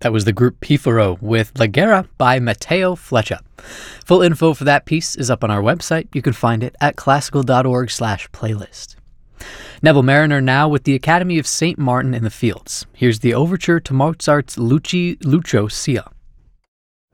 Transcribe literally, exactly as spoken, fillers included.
That was the group Pifaro with La Guerra by Matteo Fleccia. Full info for that piece is up on our website. You can find it at classical.org slash playlist. Neville Marriner now with the Academy of Saint Martin in the Fields. Here's the overture to Mozart's Luci Lucio Sia.